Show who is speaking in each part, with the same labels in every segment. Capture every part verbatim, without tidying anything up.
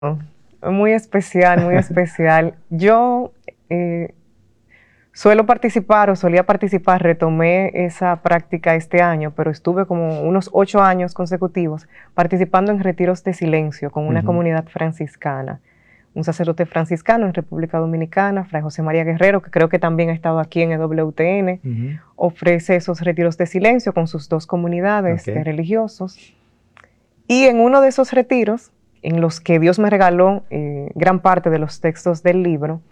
Speaker 1: Muy especial, muy especial. Yo eh, suelo participar o solía participar, retomé esa práctica este año, pero estuve como unos ocho años consecutivos participando en retiros de silencio con una
Speaker 2: Ujú.
Speaker 1: comunidad franciscana. Un sacerdote franciscano en República Dominicana, Fray José María Guerrero, que creo que también ha estado aquí en E W T N,
Speaker 2: Ujú.
Speaker 1: ofrece esos retiros de silencio con sus dos comunidades
Speaker 2: Ok.
Speaker 1: de religiosos. Y en uno de esos retiros, en los que Dios me regaló eh, gran parte de los textos del libro,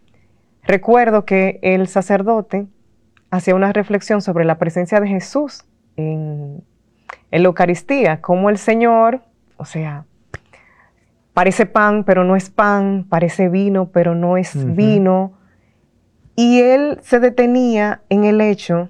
Speaker 1: recuerdo que el sacerdote hacía una reflexión sobre la presencia de Jesús en, en la Eucaristía, como el Señor, o sea, parece pan, pero no es pan, parece vino, pero no es
Speaker 2: Ujú.
Speaker 1: vino. Y él se detenía en el hecho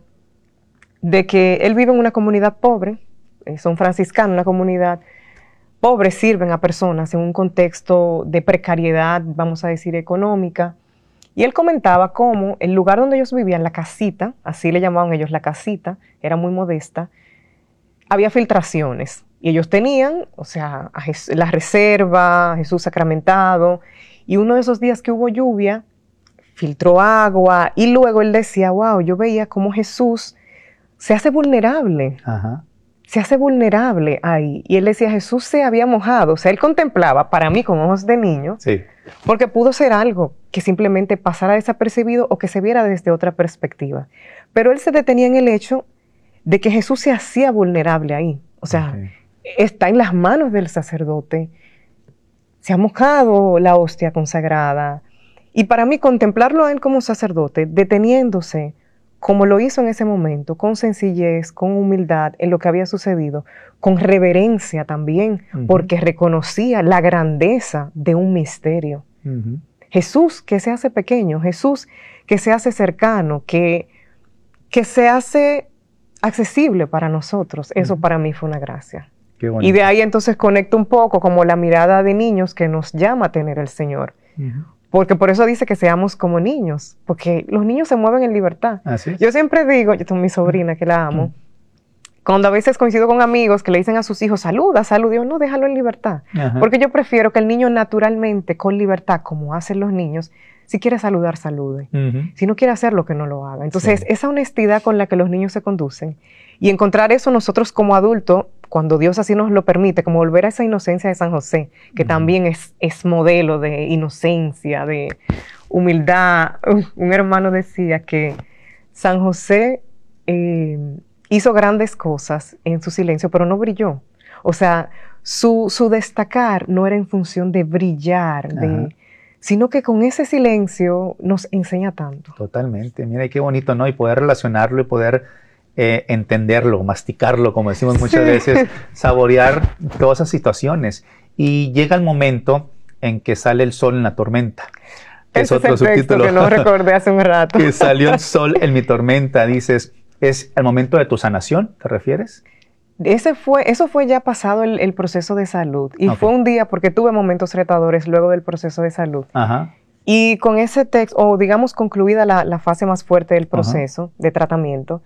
Speaker 1: de que él vive en una comunidad pobre, eh, son franciscanos, una comunidad pobre, sirven a personas en un contexto de precariedad, vamos a decir, económica. Y él comentaba cómo el lugar donde ellos vivían, la casita, así le llamaban ellos la casita, era muy modesta, había filtraciones. Y ellos tenían, o sea, a Jes- la reserva, a Jesús sacramentado. Y uno de esos días que hubo lluvia, filtró agua. Y luego él decía, wow, yo veía cómo Jesús se hace vulnerable.
Speaker 2: Ajá.
Speaker 1: Se hace vulnerable ahí. Y él decía, Jesús se había mojado. O sea, él contemplaba, para mí, con ojos de niño,
Speaker 2: Sí.
Speaker 1: porque pudo ser algo que simplemente pasara desapercibido o que se viera desde otra perspectiva. Pero él se detenía en el hecho de que Jesús se hacía vulnerable ahí. O sea,
Speaker 2: Ok.
Speaker 1: está en las manos del sacerdote. Se ha mojado la hostia consagrada. Y para mí, contemplarlo a él como sacerdote, deteniéndose, como lo hizo en ese momento, con sencillez, con humildad en lo que había sucedido, con reverencia también,
Speaker 2: Ujú.
Speaker 1: porque reconocía la grandeza de un misterio.
Speaker 2: Ujú.
Speaker 1: Jesús que se hace pequeño, Jesús que se hace cercano, que, que se hace accesible para nosotros. Eso
Speaker 2: Ujú.
Speaker 1: para mí fue una gracia.
Speaker 2: Qué
Speaker 1: Y
Speaker 2: bonito.
Speaker 1: de ahí entonces conecto un poco como la mirada de niños que nos llama a tener el Señor.
Speaker 2: Ujú.
Speaker 1: Porque por eso dice que seamos como niños, porque los niños se mueven en libertad.
Speaker 2: Así es.
Speaker 1: Yo siempre digo, yo tengo mi sobrina que la amo, cuando a veces coincido con amigos que le dicen a sus hijos, saluda, saluda, yo no, déjalo en libertad.
Speaker 2: Ajá.
Speaker 1: Porque yo prefiero que el niño naturalmente, con libertad, como hacen los niños, si quiere saludar, salude.
Speaker 2: Ujú.
Speaker 1: Si no quiere hacerlo, que no lo haga. Entonces,
Speaker 2: Sí.
Speaker 1: esa honestidad con la que los niños se conducen y encontrar eso nosotros como adultos, cuando Dios así nos lo permite, como volver a esa inocencia de San José, que
Speaker 2: Ujú.
Speaker 1: también es, es modelo de inocencia, de humildad. Uf, un hermano decía que San José eh, hizo grandes cosas en su silencio, pero no brilló. O sea, su, su destacar no era en función de brillar,
Speaker 2: Ajá.
Speaker 1: de, sino que con ese silencio nos enseña tanto.
Speaker 2: Totalmente. Mira, y qué bonito, ¿no? Y poder relacionarlo y poder eh, entenderlo, masticarlo, como decimos muchas
Speaker 1: Sí.
Speaker 2: veces, saborear todas esas situaciones. Y llega el momento en que sale el sol en la tormenta, que es
Speaker 1: Ese es
Speaker 2: otro
Speaker 1: el texto
Speaker 2: subtítulo.
Speaker 1: que no recordé hace un rato.
Speaker 2: Que salió el sol en mi tormenta, dices, ¿es el momento de tu sanación? ¿Te refieres?
Speaker 1: Ese fue, eso fue ya pasado el, el proceso de salud. Y
Speaker 2: Ok.
Speaker 1: fue un día porque tuve momentos retadores luego del proceso de salud.
Speaker 2: Ajá.
Speaker 1: Y con ese texto, o digamos concluida la, la fase más fuerte del
Speaker 2: Ajá.
Speaker 1: proceso de tratamiento,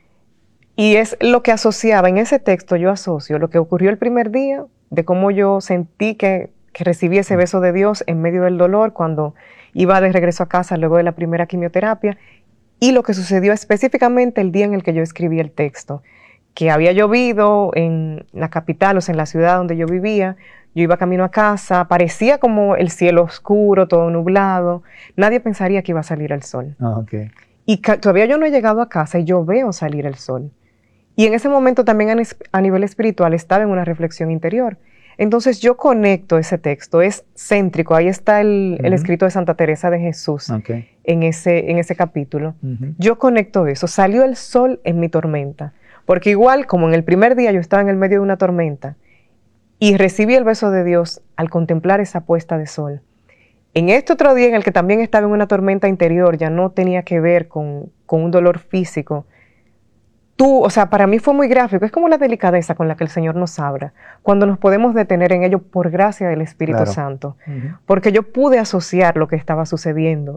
Speaker 1: y es lo que asociaba, en ese texto yo asocio lo que ocurrió el primer día, de cómo yo sentí que, que recibí ese beso de Dios en medio del dolor cuando iba de regreso a casa luego de la primera quimioterapia, y lo que sucedió específicamente el día en el que yo escribí el texto, que había llovido en la capital, o sea, en la ciudad donde yo vivía. Yo iba camino a casa, parecía como el cielo oscuro, todo nublado. Nadie pensaría que iba a salir el sol.
Speaker 2: Ah, ok.
Speaker 1: Y ca- todavía yo no he llegado a casa y yo veo salir el sol. Y en ese momento también a, nis- a nivel espiritual estaba en una reflexión interior. Entonces yo conecto ese texto, es céntrico, ahí está el, el
Speaker 2: Ujú.
Speaker 1: escrito de Santa Teresa de Jesús
Speaker 2: Ok.
Speaker 1: en ese, en ese capítulo.
Speaker 2: Ujú.
Speaker 1: Yo conecto eso, salió el sol en mi tormenta, porque igual como en el primer día yo estaba en el medio de una tormenta y recibí el beso de Dios al contemplar esa puesta de sol. En este otro día en el que también estaba en una tormenta interior, ya no tenía que ver con, con un dolor físico. Tú, o sea, para mí fue muy gráfico, es como la delicadeza con la que el Señor nos habla, cuando nos podemos detener en ello por gracia del Espíritu
Speaker 2: Claro.
Speaker 1: Santo,
Speaker 2: Ujú.
Speaker 1: porque yo pude asociar lo que estaba sucediendo